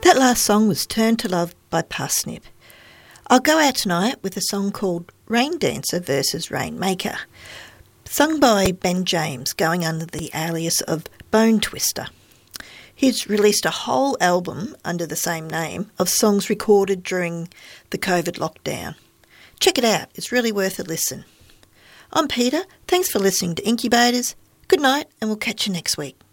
That last song was Turn to Love by Parsnip. I'll go out tonight with a song called Rain Dancer versus Rainmaker, sung by Ben James, going under the alias of Bone Twister. He's released a whole album under the same name of songs recorded during the COVID lockdown. Check it out, it's really worth a listen. I'm Peter, thanks for listening to Incubators. Good night and we'll catch you next week.